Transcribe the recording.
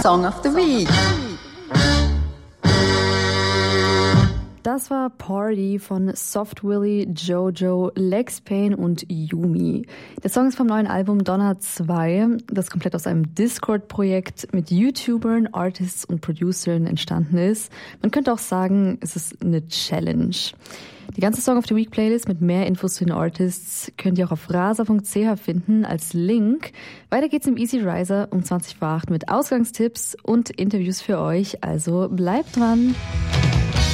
Song of the Week. Das war Party von Soft Willy, Jojo, Lex Payne und Yumi. Der Song ist vom neuen Album Donner 2, das komplett aus einem Discord-Projekt mit YouTubern, Artists und Producern entstanden ist. Man könnte auch sagen, es ist eine Challenge. Die ganze Song of the Week Playlist mit mehr Infos zu den Artists könnt ihr auch auf rasa.ch finden als Link. Weiter geht's im Easy Riser um 20 vor 8 mit Ausgangstipps und Interviews für euch, also bleibt dran.